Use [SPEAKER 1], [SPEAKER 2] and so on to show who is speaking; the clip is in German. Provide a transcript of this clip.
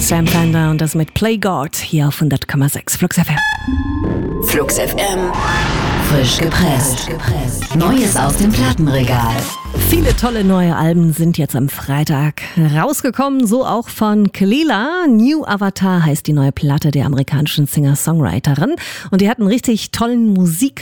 [SPEAKER 1] Sam Fender und das mit Play God hier auf 100,6 Flux FM.
[SPEAKER 2] Flux FM. Frisch gepresst. Neues aus dem Plattenregal.
[SPEAKER 1] Viele tolle neue Alben sind jetzt am Freitag rausgekommen, so auch von Kelela. New Avatar heißt die neue Platte der amerikanischen Singer-Songwriterin. Und die hat einen richtig tollen